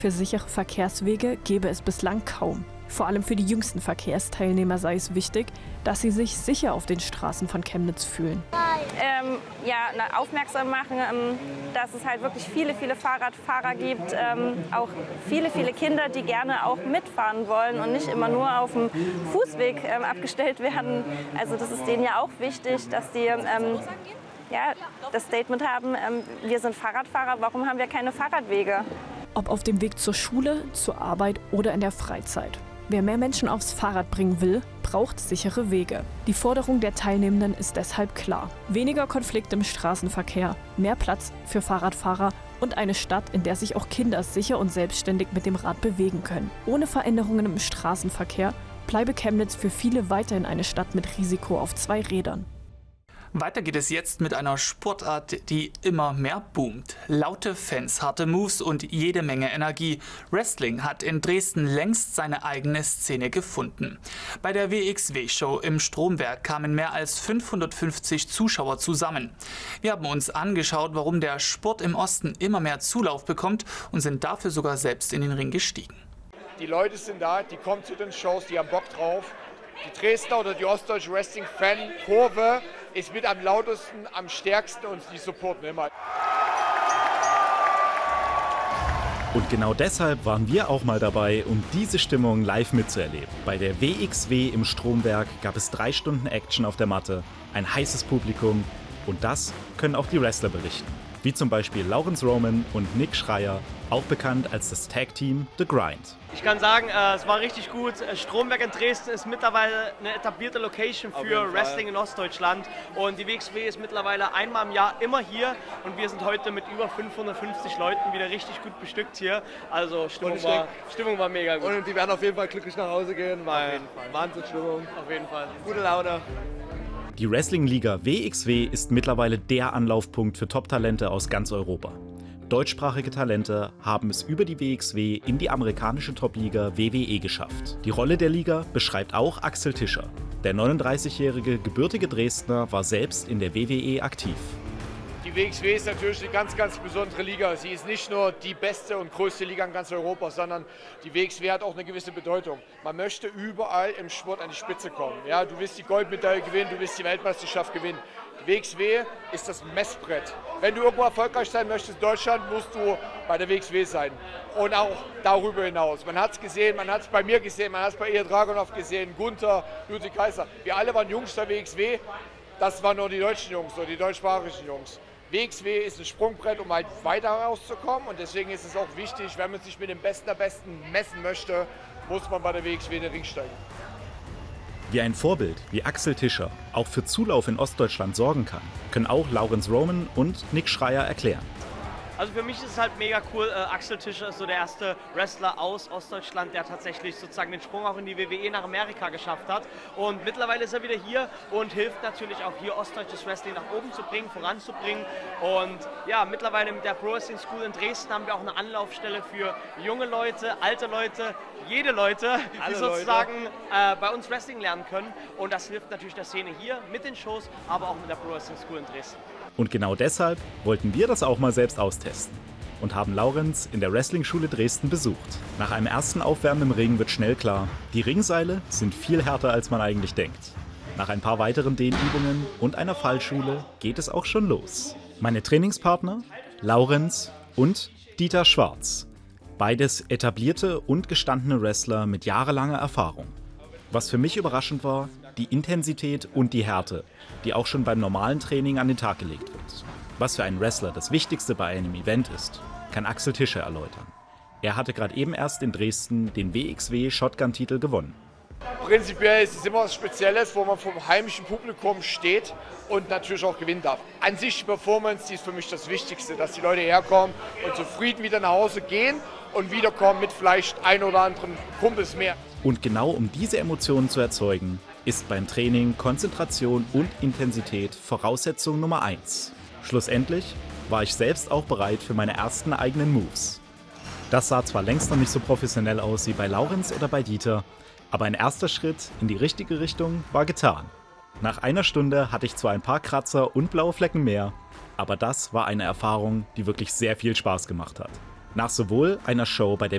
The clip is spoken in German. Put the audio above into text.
Für sichere Verkehrswege gäbe es bislang kaum. Vor allem für die jüngsten Verkehrsteilnehmer sei es wichtig, dass sie sich sicher auf den Straßen von Chemnitz fühlen. Aufmerksam machen, dass es halt wirklich viele Fahrradfahrer gibt, auch viele Kinder, die gerne auch mitfahren wollen und nicht immer nur auf dem Fußweg abgestellt werden. Also das ist denen ja auch wichtig, dass die das Statement haben, wir sind Fahrradfahrer, warum haben wir keine Fahrradwege? Ob auf dem Weg zur Schule, zur Arbeit oder in der Freizeit. Wer mehr Menschen aufs Fahrrad bringen will, braucht sichere Wege. Die Forderung der Teilnehmenden ist deshalb klar. Weniger Konflikte im Straßenverkehr, mehr Platz für Fahrradfahrer und eine Stadt, in der sich auch Kinder sicher und selbstständig mit dem Rad bewegen können. Ohne Veränderungen im Straßenverkehr bleibe Chemnitz für viele weiterhin eine Stadt mit Risiko auf 2 Rädern. Weiter geht es jetzt mit einer Sportart, die immer mehr boomt. Laute Fans, harte Moves und jede Menge Energie. Wrestling hat in Dresden längst seine eigene Szene gefunden. Bei der WXW-Show im Stromberg kamen mehr als 550 Zuschauer zusammen. Wir haben uns angeschaut, warum der Sport im Osten immer mehr Zulauf bekommt und sind dafür sogar selbst in den Ring gestiegen. Die Leute sind da, die kommen zu den Shows, die haben Bock drauf. Die Dresdner oder die ostdeutsche Wrestling-Fan-Kurve ist mit am lautesten, am stärksten und die supporten immer. Und genau deshalb waren wir auch mal dabei, um diese Stimmung live mitzuerleben. Bei der WXW im Stromberg gab es 3 Stunden Action auf der Matte, ein heißes Publikum und das können auch die Wrestler berichten. Wie zum Beispiel Laurens Roman und Nick Schreier, auch bekannt als das Tag-Team The Grind. Ich kann sagen, es war richtig gut. Stromberg in Dresden ist mittlerweile eine etablierte Location für Wrestling in Ostdeutschland. Und die WXW ist mittlerweile einmal im Jahr immer hier. Und wir sind heute mit über 550 Leuten wieder richtig gut bestückt hier. Also Stimmung war mega gut. Und die werden auf jeden Fall glücklich nach Hause gehen, weil Wahnsinnsstimmung. Auf jeden Fall. Gute Laune. Die Wrestling-Liga WXW ist mittlerweile der Anlaufpunkt für Top-Talente aus ganz Europa. Deutschsprachige Talente haben es über die WXW in die amerikanische Top-Liga WWE geschafft. Die Rolle der Liga beschreibt auch Axel Tischer. Der 39-jährige gebürtige Dresdner war selbst in der WWE aktiv. Die WXW ist natürlich eine ganz besondere Liga. Sie ist nicht nur die beste und größte Liga in ganz Europa, sondern die WXW hat auch eine gewisse Bedeutung. Man möchte überall im Sport an die Spitze kommen. Ja, du willst die Goldmedaille gewinnen, du willst die Weltmeisterschaft gewinnen. Die WXW ist das Messbrett. Wenn du irgendwo erfolgreich sein möchtest in Deutschland, musst du bei der WXW sein. Und auch darüber hinaus. Man hat es gesehen, man hat es bei mir gesehen, man hat es bei Ilja Dragunov gesehen, Gunther, Ludwig Kaiser. Wir alle waren Jungs der WXW. Das waren nur die deutschen Jungs, oder die deutschsprachigen Jungs. WXW ist ein Sprungbrett, um halt weiter rauszukommen und deswegen ist es auch wichtig, wenn man sich mit dem Besten der Besten messen möchte, muss man bei der WXW in den Ring steigen. Wie ein Vorbild wie Axel Tischer auch für Zulauf in Ostdeutschland sorgen kann, können auch Laurens Roman und Nick Schreier erklären. Also für mich ist es halt mega cool. Axel Tischer ist so der erste Wrestler aus Ostdeutschland, der tatsächlich sozusagen den Sprung auch in die WWE nach Amerika geschafft hat. Und mittlerweile ist er wieder hier und hilft natürlich auch hier ostdeutsches Wrestling nach oben zu bringen, voranzubringen. Und ja, mittlerweile mit der Pro Wrestling School in Dresden haben wir auch eine Anlaufstelle für junge Leute, alte Leute, jede Leute, die sozusagen bei uns Wrestling lernen können. Und das hilft natürlich der Szene hier mit den Shows, aber auch mit der Pro Wrestling School in Dresden. Und genau deshalb wollten wir das auch mal selbst austesten und haben Laurens in der Wrestling-Schule Dresden besucht. Nach einem ersten Aufwärmen im Ring wird schnell klar, die Ringseile sind viel härter, als man eigentlich denkt. Nach ein paar weiteren Dehnübungen und einer Fallschule geht es auch schon los. Meine Trainingspartner, Laurens und Dieter Schwarz. Beides etablierte und gestandene Wrestler mit jahrelanger Erfahrung. Was für mich überraschend war, die Intensität und die Härte, die auch schon beim normalen Training an den Tag gelegt wird. Was für einen Wrestler das Wichtigste bei einem Event ist, kann Axel Tischer erläutern. Er hatte gerade eben erst in Dresden den WXW-Shotgun-Titel gewonnen. Prinzipiell ist es immer was Spezielles, wo man vom heimischen Publikum steht und natürlich auch gewinnen darf. An sich die Performance, die ist für mich das Wichtigste, dass die Leute herkommen und zufrieden wieder nach Hause gehen und wiederkommen mit vielleicht ein oder anderen Kumpels mehr. Und genau um diese Emotionen zu erzeugen, ist beim Training Konzentration und Intensität Voraussetzung Nummer 1. Schlussendlich war ich selbst auch bereit für meine ersten eigenen Moves. Das sah zwar längst noch nicht so professionell aus wie bei Laurens oder bei Dieter, aber ein erster Schritt in die richtige Richtung war getan. Nach einer Stunde hatte ich zwar ein paar Kratzer und blaue Flecken mehr, aber das war eine Erfahrung, die wirklich sehr viel Spaß gemacht hat. Nach sowohl einer Show bei der